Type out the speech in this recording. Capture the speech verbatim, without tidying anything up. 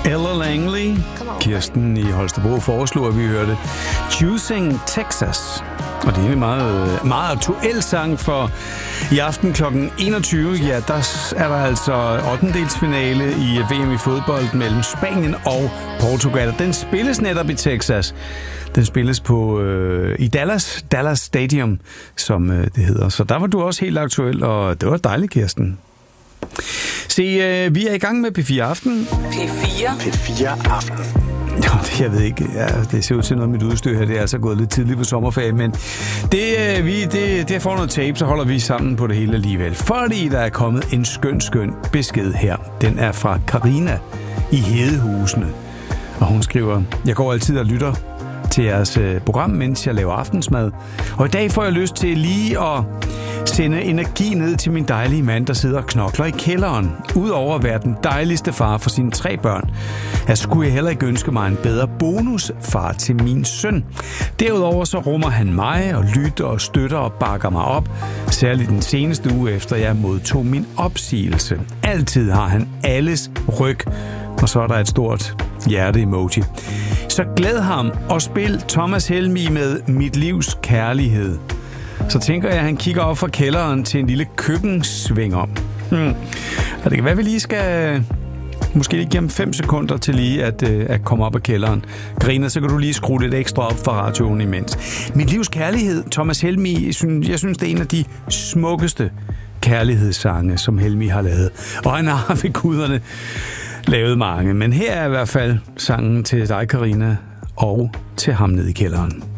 Ella Langley. Kirsten i Holstebro foreslog, at vi hørte Choosing Texas. Og det er en meget, meget aktuel sang, for i aften klokken enogtyve, ja, der er der altså ottendedelsfinale i V M i fodbold mellem Spanien og Portugal. Den spilles netop i Texas. Den spilles på øh, i Dallas, Dallas Stadium, som øh, det hedder. Så der var du også helt aktuel, og det var dejligt, Kirsten. Se, øh, vi er i gang med P fire Aften. P fire. P fire Aften. Jo, det, jeg ved ikke. Ja, det ser ud til noget med mit udstyr her. Det er altså gået lidt tidligt på sommerferie, men det, øh, vi, det, det får noget tape, så holder vi sammen på det hele alligevel. Fordi der er kommet en skøn, skøn besked her. Den er fra Karina i Hedehusene. Og hun skriver: Jeg går altid og lytter til jeres program, mens jeg laver aftensmad. Og i dag får jeg lyst til lige at sende energi ned til min dejlige mand, der sidder og knokler i kælderen. Udover at være den dejligste far for sine tre børn, jeg skulle jeg heller ikke ønske mig en bedre bonusfar til min søn. Derudover så rummer han mig og lytter og støtter og bakker mig op. Særligt den seneste uge efter jeg modtog min opsigelse. Altid har han alles ryg. Og så er der et stort hjerte-emoji. Så glæd ham og spil Thomas Helmig med Mit livs kærlighed. Så tænker jeg, at han kigger op fra kælderen til en lille køkkensving om. Hmm. Og det kan være, at vi lige skal måske lige give ham fem sekunder til lige at, uh, at komme op af kælderen. Griner, så kan du lige skrue lidt ekstra op for radioen imens. Mit livs kærlighed, Thomas Helmig, jeg synes, det er en af de smukkeste kærlighedssange, som Helmig har lavet. Og han har ved guderne lavet mange. Men her er i hvert fald sangen til dig, Karina, og til ham nede i kælderen.